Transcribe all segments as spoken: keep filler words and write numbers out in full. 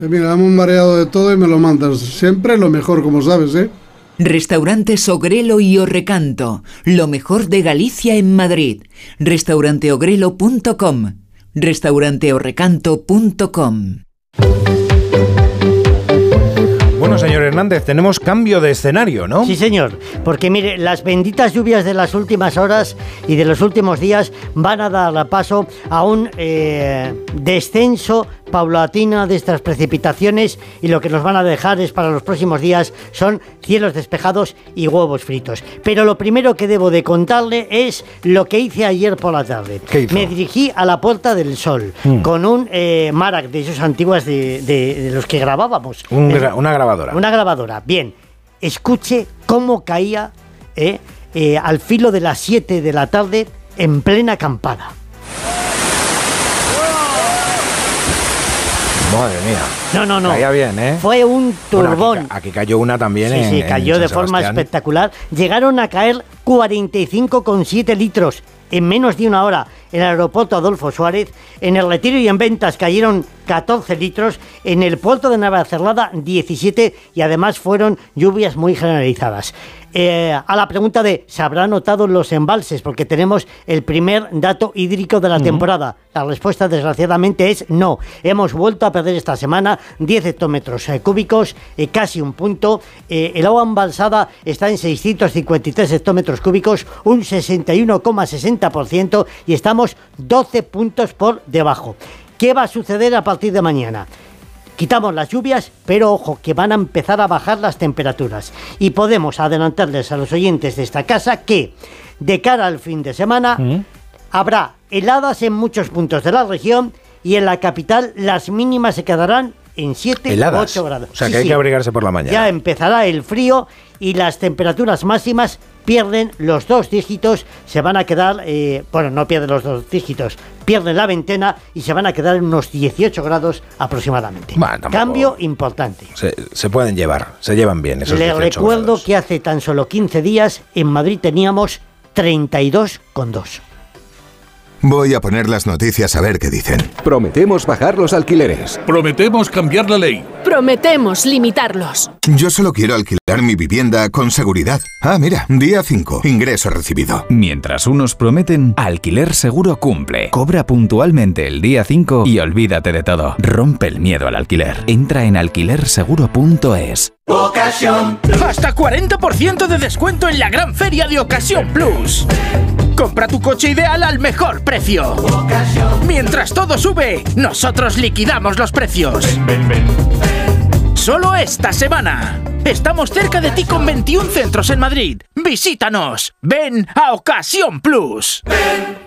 Eh, mira, dame un variado de todo y me lo mandas. Siempre lo mejor, como sabes, ¿eh? Restaurantes Ogrelo y Orrecanto, lo mejor de Galicia en Madrid. restaurante ogrelo punto com, restaurante orrecanto punto com. Bueno, señor Hernández, tenemos cambio de escenario, ¿no? Sí, señor, porque mire, las benditas lluvias de las últimas horas y de los últimos días van a dar paso a un eh, descenso paulatino de estas precipitaciones, y lo que nos van a dejar es para los próximos días son cielos despejados y huevos fritos. Pero lo primero que debo de contarle es lo que hice ayer por la tarde. ¿Qué hizo? Me dirigí a la Puerta del Sol mm. con un eh, Marac de esos antiguos de, de, de los que grabábamos. Un gra- una grabadora. Una grabadora. Bien, escuche cómo caía eh, eh, al filo de las siete de la tarde en plena acampada. Madre mía. No, no, no. Caía bien, ¿eh? Fue un turbón. Bueno, aquí, aquí cayó una también. Sí, en, sí, cayó en de San forma Sebastián. espectacular. Llegaron a caer cuarenta y cinco coma siete litros en menos de una hora en el aeropuerto Adolfo Suárez. En el Retiro y en Ventas cayeron catorce litros. En el puerto de Navacerrada, diecisiete. Y además fueron lluvias muy generalizadas. Eh, a la pregunta de ¿se habrán notado los embalses? Porque tenemos el primer dato hídrico de la uh-huh. temporada. La respuesta, desgraciadamente, es no. Hemos vuelto a perder esta semana diez hectómetros eh, cúbicos, eh, casi un punto. Eh, el agua embalsada está en seiscientos cincuenta y tres hectómetros cúbicos, un sesenta y uno coma sesenta por ciento, y estamos doce puntos por debajo. ¿Qué va a suceder a partir de mañana? Quitamos las lluvias, pero ojo, que van a empezar a bajar las temperaturas. Y podemos adelantarles a los oyentes de esta casa que, de cara al fin de semana, ¿Mm? habrá heladas en muchos puntos de la región, y en la capital las mínimas se quedarán en siete u ocho grados. O sea, sí, que hay sí. que abrigarse por la mañana. Ya empezará el frío y las temperaturas máximas pierden los dos dígitos, se van a quedar, eh, bueno, no pierden los dos dígitos, pierden la veintena y se van a quedar en unos dieciocho grados aproximadamente. Bueno, tampoco... Cambio importante. Se, se pueden llevar, se llevan bien esos Le recuerdo grados. que hace tan solo quince días en Madrid teníamos treinta y dos coma dos. Voy a poner las noticias a ver qué dicen. Prometemos bajar los alquileres. Prometemos cambiar la ley. Prometemos limitarlos. Yo solo quiero alquilar mi vivienda con seguridad. Ah, mira, día cinco, ingreso recibido. Mientras unos prometen, Alquiler Seguro cumple. Cobra puntualmente el día cinco y olvídate de todo. Rompe el miedo al alquiler. Entra en alquiler seguro punto es. Ocasión. Hasta cuarenta por ciento de descuento en la gran feria de Ocasión Plus. Compra tu coche ideal al mejor precio. Ocasión. Mientras todo sube, nosotros liquidamos los precios. Ven, ven, ven. Solo esta semana. Estamos cerca de ti con veintiún centros en Madrid. Visítanos. Ven a Ocasión Plus. Ven.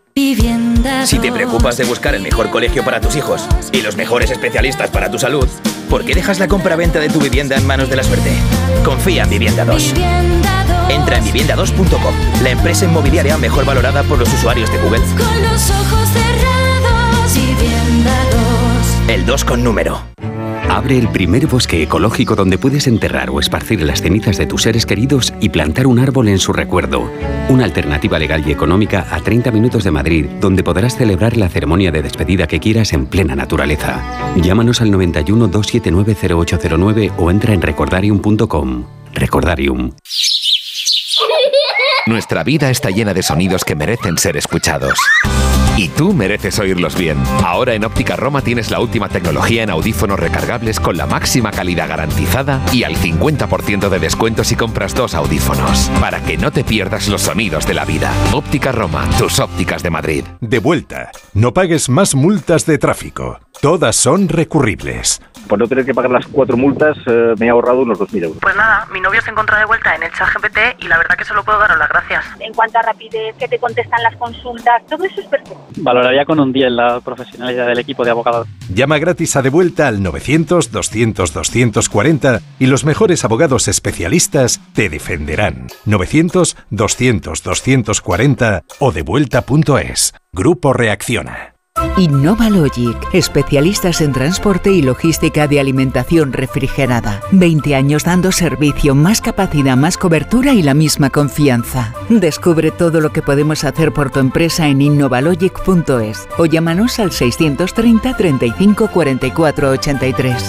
Si te preocupas de buscar el mejor colegio para tus hijos y los mejores especialistas para tu salud, ¿por qué dejas la compra-venta de tu vivienda en manos de la suerte? Confía en Vivienda dos. Entra en vivienda dos punto com, la empresa inmobiliaria mejor valorada por los usuarios de Google. Con los ojos cerrados, Vivienda dos. El dos con número. Abre el primer bosque ecológico donde puedes enterrar o esparcir las cenizas de tus seres queridos y plantar un árbol en su recuerdo. Una alternativa legal y económica a treinta minutos de Madrid, donde podrás celebrar la ceremonia de despedida que quieras en plena naturaleza. Llámanos al noventa y uno, doscientos setenta y nueve, cero ocho cero nueve o entra en recordarium punto com. Recordarium. Nuestra vida está llena de sonidos que merecen ser escuchados. Y tú mereces oírlos bien. Ahora en Óptica Roma tienes la última tecnología en audífonos recargables con la máxima calidad garantizada y al cincuenta por ciento de descuento si compras dos audífonos. Para que no te pierdas los sonidos de la vida. Óptica Roma, tus ópticas de Madrid. De vuelta. No pagues más multas de tráfico. Todas son recurribles. Por no tener que pagar las cuatro multas, eh, me he ahorrado unos dos mil euros. Pues nada, mi novio se encuentra de vuelta en el ChatGPT y la verdad que solo puedo daros las gracias. En cuanto a rapidez, que te contestan las consultas, todo eso es perfecto. Valoraría con un diez la profesionalidad del equipo de abogados. Llama gratis a De Vuelta al novecientos, doscientos, doscientos cuarenta y los mejores abogados especialistas te defenderán. novecientos, doscientos, doscientos cuarenta o devuelta punto es. Grupo Reacciona. Innovalogic, especialistas en transporte y logística de alimentación refrigerada. veinte años dando servicio, más capacidad, más cobertura y la misma confianza. Descubre todo lo que podemos hacer por tu empresa en innovalogic punto es o llámanos al seiscientos treinta, treinta y cinco, cuarenta y cuatro, ochenta y tres.